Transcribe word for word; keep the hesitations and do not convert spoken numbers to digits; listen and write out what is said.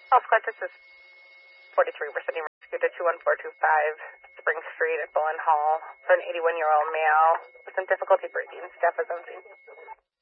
Health Clinic, this is forty-three. We're sending rescue to two one four two five Spring Street at Bowen Hall for an eighty-one-year-old male with some difficulty breathing. Staff is on scene.